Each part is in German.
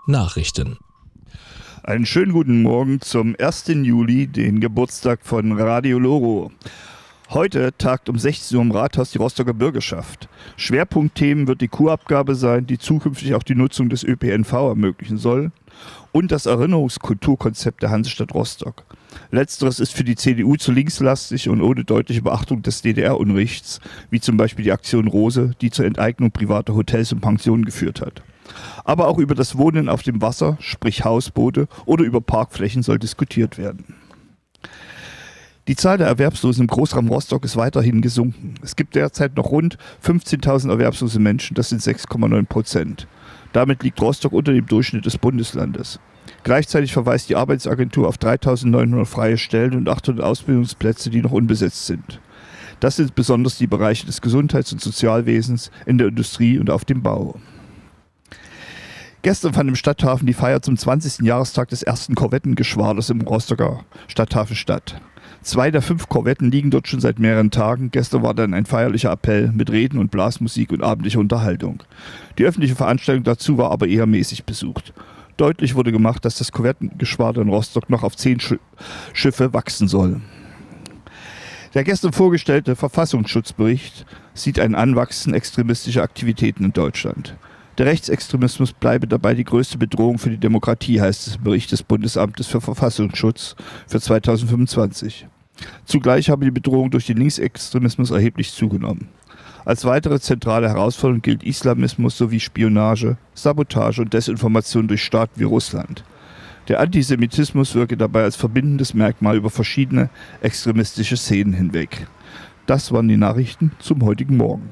Nachrichten. Einen schönen guten Morgen zum 1. Juli, den Geburtstag von Radio Loro. Heute tagt um 16 Uhr im Rathaus die Rostocker Bürgerschaft. Schwerpunktthemen wird die Kurabgabe sein, die zukünftig auch die Nutzung des ÖPNV ermöglichen soll, und das Erinnerungskulturkonzept der Hansestadt Rostock. Letzteres ist für die CDU zu linkslastig und ohne deutliche Beachtung des DDR-Unrechts, wie zum Beispiel die Aktion Rose, die zur Enteignung privater Hotels und Pensionen geführt hat. Aber auch über das Wohnen auf dem Wasser, sprich Hausboote, oder über Parkflächen soll diskutiert werden. Die Zahl der Erwerbslosen im Großraum Rostock ist weiterhin gesunken. Es gibt derzeit noch rund 15.000 erwerbslose Menschen, das sind 6,9%. Damit liegt Rostock unter dem Durchschnitt des Bundeslandes. Gleichzeitig verweist die Arbeitsagentur auf 3.900 freie Stellen und 800 Ausbildungsplätze, die noch unbesetzt sind. Das sind besonders die Bereiche des Gesundheits- und Sozialwesens, in der Industrie und auf dem Bau. Gestern fand im Stadthafen die Feier zum 20. Jahrestag des ersten Korvettengeschwaders im Rostocker Stadthafen statt. 2 der 5 Korvetten liegen dort schon seit mehreren Tagen. Gestern war dann ein feierlicher Appell mit Reden und Blasmusik und abendlicher Unterhaltung. Die öffentliche Veranstaltung dazu war aber eher mäßig besucht. Deutlich wurde gemacht, dass das Korvettengeschwader in Rostock noch auf 10 Schiffe wachsen soll. Der gestern vorgestellte Verfassungsschutzbericht sieht ein Anwachsen extremistischer Aktivitäten in Deutschland. Der Rechtsextremismus bleibe dabei die größte Bedrohung für die Demokratie, heißt es im Bericht des Bundesamtes für Verfassungsschutz für 2025. Zugleich habe die Bedrohung durch den Linksextremismus erheblich zugenommen. Als weitere zentrale Herausforderung gilt Islamismus sowie Spionage, Sabotage und Desinformation durch Staaten wie Russland. Der Antisemitismus wirke dabei als verbindendes Merkmal über verschiedene extremistische Szenen hinweg. Das waren die Nachrichten zum heutigen Morgen.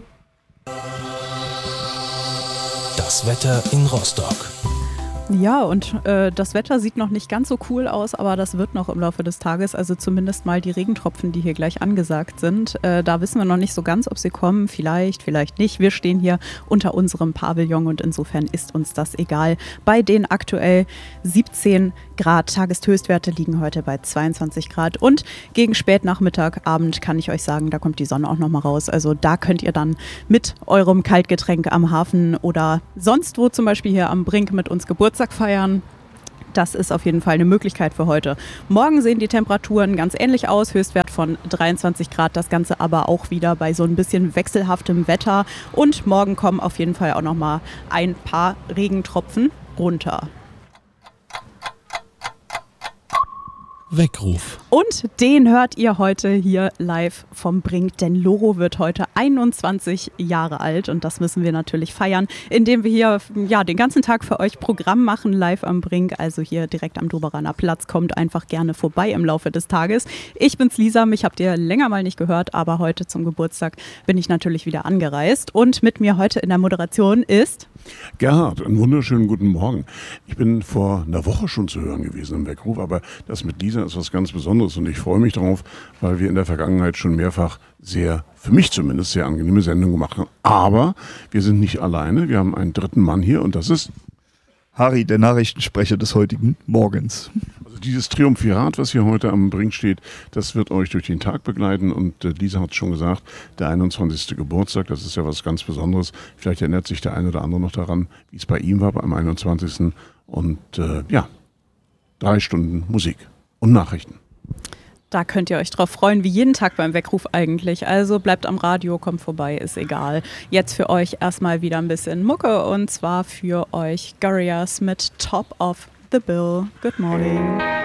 Das Wetter in Rostock. Ja, und das Wetter sieht noch nicht ganz so cool aus, aber das wird noch im Laufe des Tages, also zumindest mal die Regentropfen, die hier gleich angesagt sind. Da wissen wir noch nicht so ganz, ob sie kommen, vielleicht nicht. Wir stehen hier unter unserem Pavillon und insofern ist uns das egal. Bei den aktuell 17 Grad, Tageshöchstwerte liegen heute bei 22 Grad und gegen Spätnachmittag, Abend kann ich euch sagen, da kommt die Sonne auch nochmal raus. Also da könnt ihr dann mit eurem Kaltgetränk am Hafen oder sonst wo zum Beispiel hier am Brink mit uns Geburtstag feiern. Das ist auf jeden Fall eine Möglichkeit für heute. Morgen sehen die Temperaturen ganz ähnlich aus. Höchstwert von 23 Grad. Das Ganze aber auch wieder bei so ein bisschen wechselhaftem Wetter. Und morgen kommen auf jeden Fall auch nochmal ein paar Regentropfen runter. Weckruf. Und den hört ihr heute hier live vom Brink, denn Loro wird heute 21 Jahre alt und das müssen wir natürlich feiern, indem wir hier den ganzen Tag für euch Programm machen, live am Brink, also hier direkt am Doberaner Platz. Kommt einfach gerne vorbei im Laufe des Tages. Ich bin's Lisa, mich habt ihr länger mal nicht gehört, aber heute zum Geburtstag bin ich natürlich wieder angereist und mit mir heute in der Moderation ist Gerhard, einen wunderschönen guten Morgen. Ich bin vor einer Woche schon zu hören gewesen im Weckruf, aber das mit Lisa ist was ganz Besonderes und ich freue mich darauf, weil wir in der Vergangenheit schon mehrfach für mich zumindest, sehr angenehme Sendungen gemacht haben. Aber wir sind nicht alleine, wir haben einen dritten Mann hier und das ist Harry, der Nachrichtensprecher des heutigen Morgens. Also dieses Triumphirat, was hier heute am Brink steht, das wird euch durch den Tag begleiten und Lisa hat es schon gesagt, der 21. Geburtstag, das ist ja was ganz Besonderes. Vielleicht erinnert sich der eine oder andere noch daran, wie es bei ihm war am 21. Und 3 Stunden Musik und Nachrichten. Da könnt ihr euch drauf freuen, wie jeden Tag beim Weckruf eigentlich. Also bleibt am Radio, kommt vorbei, ist egal. Jetzt für euch erstmal wieder ein bisschen Mucke und zwar für euch Gorillaz mit Top of the Bill. Good morning.